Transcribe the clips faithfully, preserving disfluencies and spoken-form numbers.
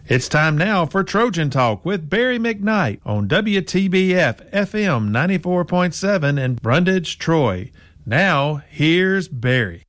It's time now for Trojan Talk with Barry McKnight on W T B F F M ninety-four point seven in Brundage, Troy. Now, here's Barry.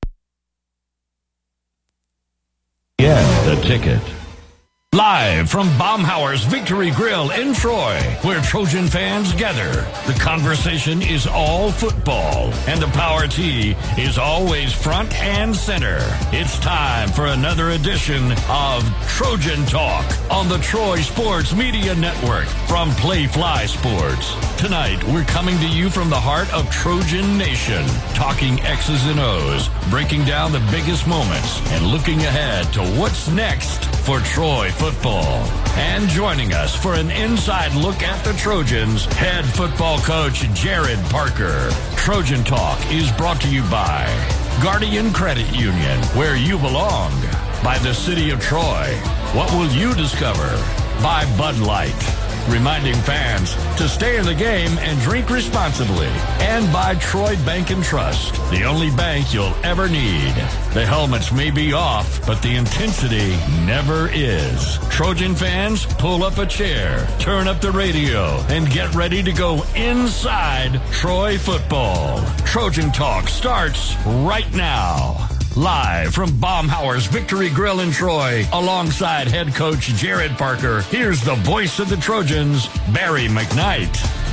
Get the ticket. Live from Baumhauer's Victory Grill in Troy, where Trojan fans gather. The conversation is all football, and the Power T is always front and center. It's time for another edition of Trojan Talk on the Troy Sports Media Network from Playfly Sports. Tonight, we're coming to you from the heart of Trojan Nation, talking X's and O's, breaking down the biggest moments, and looking ahead to what's next for Troy football. And joining us for an inside look at the Trojans, head football coach Jared Parker. Trojan Talk is brought to you by Guardian Credit Union, where you belong. By the City of Troy, what will you discover? By Bud Light, reminding fans to stay in the game and drink responsibly. And by Troy Bank and Trust, the only bank you'll ever need. The helmets may be off, but the intensity never is. Trojan fans, pull up a chair, turn up the radio, and get ready to go inside Troy football. Trojan Talk starts right now. Live from Baumhauer's Victory Grill in Troy, alongside head coach Jared Parker, here's the voice of the Trojans, Barry McKnight.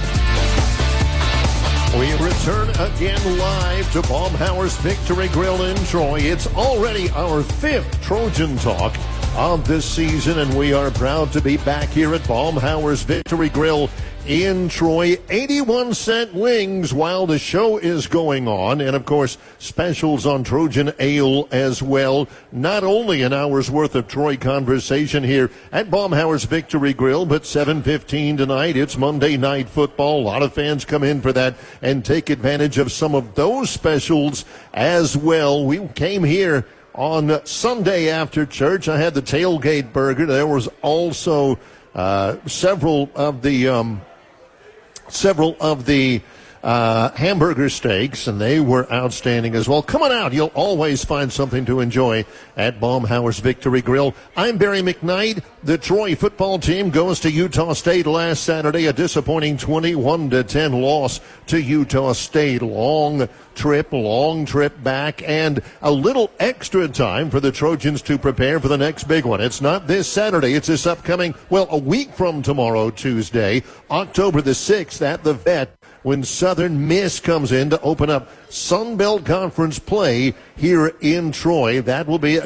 We return again live to Baumhauer's Victory Grill in Troy. It's already our fifth Trojan Talk of this season, and we are proud to be back here at Baumhauer's Victory Grill in Troy. eighty-one cent wings while the show is going on, and of course specials on Trojan Ale as well. Not only an hour's worth of Troy conversation here at Baumhauer's Victory Grill, but seven fifteen tonight, it's Monday Night Football. A lot of fans come in for that and take advantage of some of those specials as well. We came here on Sunday after church. I had the tailgate burger. There was also uh, several of the um, several of the uh, hamburger steaks, and they were outstanding as well. Come on out. You'll always find something to enjoy at Baumhauer's Victory Grill. I'm Barry McKnight. The Troy football team goes to Utah State last Saturday, a disappointing twenty-one to ten loss to Utah State. Long trip, long trip back, and a little extra time for the Trojans to prepare for the next big one. It's not this Saturday. It's this upcoming, well, a week from tomorrow, Tuesday, October the sixth at the Vet, when Southern Miss comes in to open up Sun Belt Conference play here in Troy. That will be